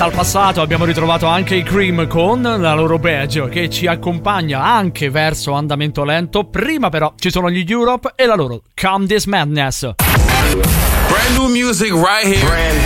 dal passato abbiamo ritrovato anche i Cream con la loro Badge che ci accompagna anche verso andamento lento. Prima però ci sono gli Europe e la loro Calm This Madness. Brand new music right here. Brand